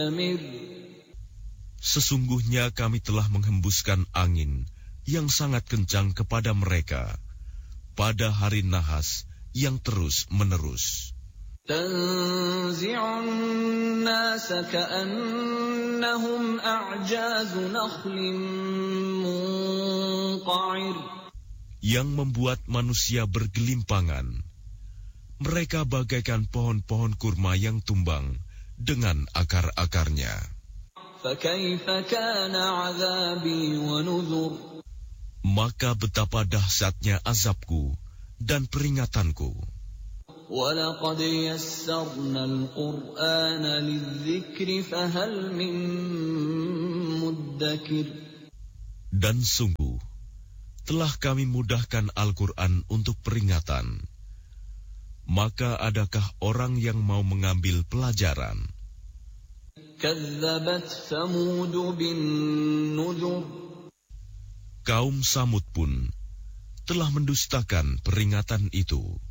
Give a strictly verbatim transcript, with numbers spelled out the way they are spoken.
Sesungguhnya kami telah menghembuskan angin yang sangat kencang kepada mereka pada hari nahas yang terus menerus. Tanzi'un nasa ka'annahum a'jazu nakhlin munqa'ir, yang membuat manusia bergelimpangan. Mereka bagaikan pohon-pohon kurma yang tumbang dengan akar-akarnya. Fakaifa kana 'adzabi wa nuzur, maka betapa dahsyatnya azabku dan peringatanku. وَلَقَدْ يَسَّرْنَا الْقُرْآنَ لِلذِّكْرِ فَهَلْ مِن مُّدَّكِرٍ. Dan sungguh, telah kami mudahkan Al-Quran untuk peringatan. Maka adakah orang yang mau mengambil pelajaran? كَذَّبَتْ ثَمُودُ بِالنُّذُرِ. Kaum Samud pun telah mendustakan peringatan itu.